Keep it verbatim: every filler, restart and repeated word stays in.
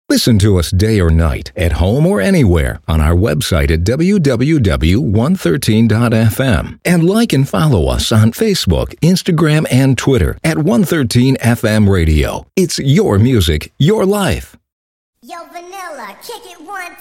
Listen to us day or night, at home or anywhere, on our website at w w w dot one thirteen dot f m. And like and follow us on Facebook, Instagram, and Twitter at one thirteen F M Radio. It's your music, your life. Yo, Vanilla, kick it one